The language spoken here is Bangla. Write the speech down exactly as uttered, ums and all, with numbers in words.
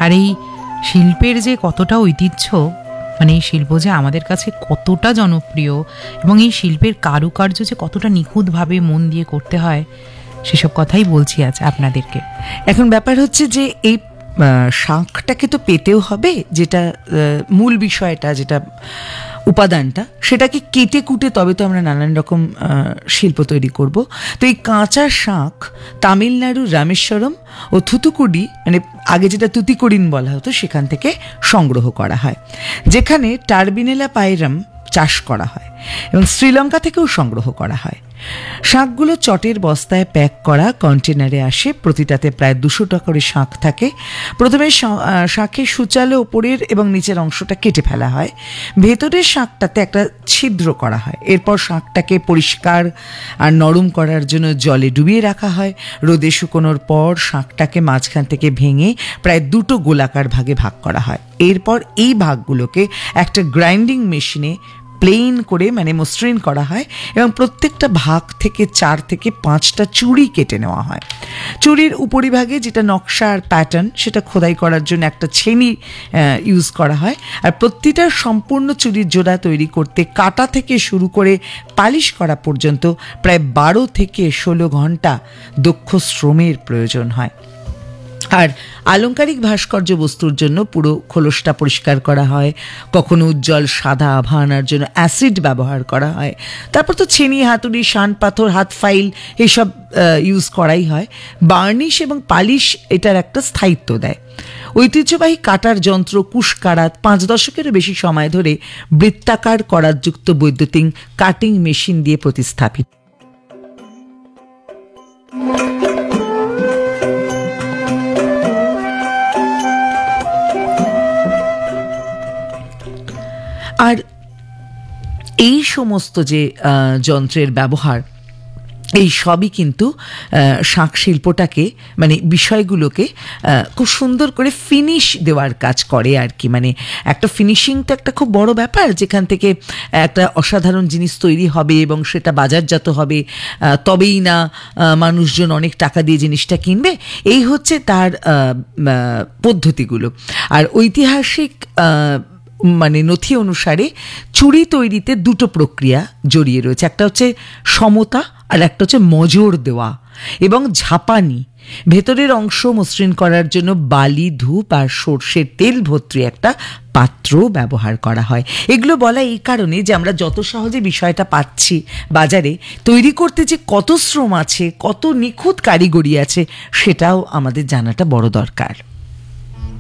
আর এই শিল্পের যে কতটা ঐতিহ্য, মানে এই শিল্প যে আমাদের কাছে কতটা জনপ্রিয় এবং এই শিল্পের কারুকার্য যে কতটা নিখুঁতভাবে মন দিয়ে করতে হয়, সেসব কথাই বলছি আজ আপনাদেরকে। এখন ব্যাপার হচ্ছে যে এই শাঁখটাকে তো পেতেও হবে, যেটা মূল বিষয়টা, যেটা উপাদানটা, সেটাকে কেটে কুটে তবে তো আমরা নানান রকম শিল্প তৈরি করব। তো এই কাঁচা শাঁখ তামিলনাড়ুর রামেশ্বরম ও থুতুকুডি, মানে আগে যেটা তুতিকোরিন বলা হতো, সেখান থেকে সংগ্রহ করা হয়, যেখানে টার্বিনেলা পাইরাম চাষ করা হয়, এবং শ্রীলঙ্কা থেকেও সংগ্রহ করা হয়। শাঁখগুলো চটের বস্তায় প্যাক করা কন্টেনারে আসে, প্রতিটাতে প্রায় দুশো টাকা করে শাঁখ থাকে। প্রথমে শাঁখের সুচালো ওপরের এবং নিচের অংশটা কেটে ফেলা হয়, ভেতরের শাঁখটাতে একটা ছিদ্র করা হয়। এরপর শাঁখটাকে পরিষ্কার আর নরম করার জন্য জলে ডুবিয়ে রাখা হয়। রোদে শুকোনোর পর শাঁখটাকে মাঝখান থেকে ভেঙে প্রায় দুটো গোলাকার ভাগে ভাগ করা হয়। এরপর এই ভাগগুলোকে একটা গ্রাইন্ডিং মেশিনে প্লেন করে, মানে মসৃণ করা হয়, এবং প্রত্যেকটা ভাগ থেকে চার থেকে পাঁচটা চুড়ি কেটে নেওয়া হয়। চুড়ির উপরিভাগে যেটা নকশা আর প্যাটার্ন, সেটা খোদাই করার জন্য একটা ছেনি ইউজ করা হয়। আর প্রতিটা সম্পূর্ণ চুড়ির জোড়া তৈরি করতে কাটা থেকে শুরু করে পালিশ করা পর্যন্ত প্রায় বারো থেকে ষোলো ঘন্টা দক্ষ শ্রমের প্রয়োজন হয়। আর আলংকারিক ভাস্কর্য বস্তুর জন্য পুরো খোলসটা পরিষ্কার করা হয়, কখনো উজ্জ্বল সাদা আভা আনার জন্য অ্যাসিড ব্যবহার করা হয়। তারপর তো ছেনি, হাতুড়ি, শান পাথর, হাত ফাইল এসব ইউজ করাই হয়। বার্নিশ এবং পালিশ এটার একটা স্থায়িত্ব দেয়। ঐতিহ্যবাহী কাটার যন্ত্র কুশকারাত পাঁচ দশকেরও বেশি সময় ধরে বৃত্তাকার করাতযুক্ত বৈদ্যুতিক কাটিং মেশিন দিয়ে প্রতিস্থাপিত। আর এই সমস্ত যে যন্ত্রের ব্যবহার, এই সবই কিন্তু শাঁখ শিল্পটাকে, মানে বিষয়গুলোকে খুব সুন্দর করে ফিনিশ দেওয়ার কাজ করে আর কি। মানে একটা ফিনিশিং তো একটা খুব বড় ব্যাপার, যেখান থেকে একটা অসাধারণ জিনিস তৈরি হবে এবং সেটা বাজারজাত হবে, তবেই না মানুষজন অনেক টাকা দিয়ে জিনিসটা কিনবে। এই হচ্ছে তার পদ্ধতিগুলো। আর ঐতিহাসিক মানে নথি অনুসারে চুড়ি তৈরিতে দুটো প্রক্রিয়া জড়িয়ে রয়েছে, একটা হচ্ছে সমতা আর একটা হচ্ছে মজর দেওয়া এবং ঝাপানি। ভেতরের অংশ মসৃণ করার জন্য বালি, ধূপ আর সর্ষের তেল ভর্তি একটা পাত্র ব্যবহার করা হয়। এগুলো বলা এই কারণে যে আমরা যত সহজে বিষয়টা পাচ্ছি বাজারে, তৈরি করতে যে কত শ্রম আছে, কত নিখুঁত কারিগরি আছে, সেটাও আমাদের জানাটা বড় দরকার।